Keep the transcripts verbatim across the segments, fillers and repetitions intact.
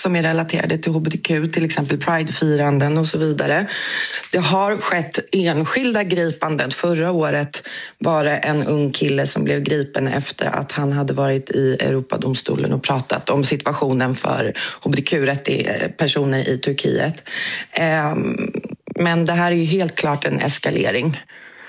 som är relaterade till H B T Q, till exempel Pride-firanden och så vidare. Det har skett enskilda gripanden. Förra året var det en ung kille som blev gripen efter att han hade varit i Europadomstolen och pratat om situationen för H B T Q-personer i Turkiet. Men det här är ju helt klart en eskalering.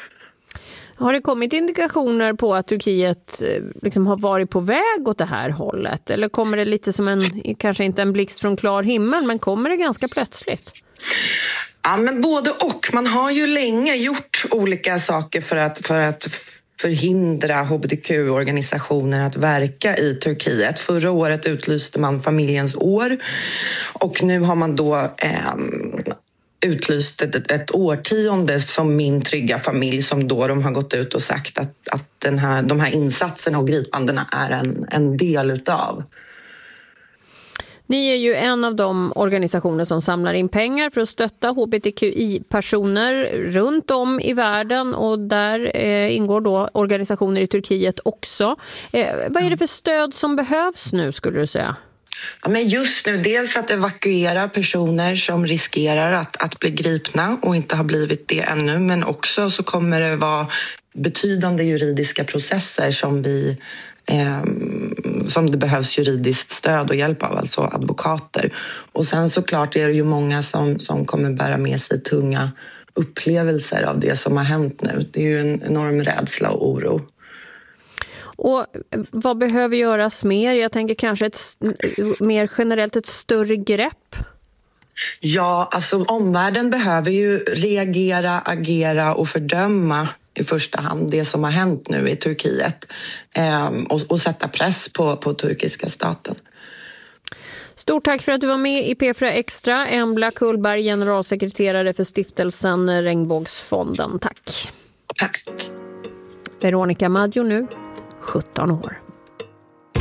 Har det kommit indikationer på att Turkiet liksom har varit på väg åt det här hållet? Eller kommer det lite som en, kanske inte en blixt från klar himmel, men kommer det ganska plötsligt? Ja, men både och. Man har ju länge gjort olika saker för att, för att förhindra H B T Q-organisationer att verka i Turkiet. Förra året utlyste man familjens år och nu har man då eh, utlyst ett, ett årtionde som Min trygga familj, som då de har gått ut och sagt att, att den här, de här insatserna och gripandena är en, en del utav. Ni är ju en av de organisationer som samlar in pengar för att stötta H B T Q I-personer runt om i världen, och där eh, ingår då organisationer i Turkiet också. Eh, vad är det för stöd som behövs nu, skulle du säga? Ja, men just nu, dels att evakuera personer som riskerar att, att bli gripna och inte har blivit det ännu, men också så kommer det vara betydande juridiska processer som vi eh, som det behövs juridiskt stöd och hjälp av, alltså advokater. Och sen såklart är det ju många som, som kommer bära med sig tunga upplevelser av det som har hänt nu. Det är ju en enorm rädsla och oro. Och vad behöver göras mer? Jag tänker kanske ett, mer generellt ett större grepp. Ja, alltså omvärlden behöver ju reagera, agera och fördöma i första hand det som har hänt nu i Turkiet eh, och, och sätta press på, på turkiska staten. Stort tack för att du var med i P fyra Extra. Embla Kullberg, generalsekreterare för stiftelsen Regnbågsfonden. Tack. Tack. Veronica Maggio nu, sjutton år.